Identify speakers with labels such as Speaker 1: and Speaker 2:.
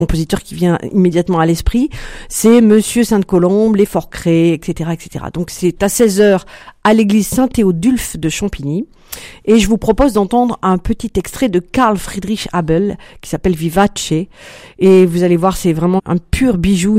Speaker 1: compositeur qui vient immédiatement à l'esprit, c'est Monsieur Sainte-Colombe, les Forcrets, etc., etc. Donc c'est à 16h à l'église Saint-Théodulphe de Champigny. Et je vous propose d'entendre un petit extrait de Carl Friedrich Abel qui s'appelle Vivace. Et vous allez voir, c'est vraiment un pur bijou,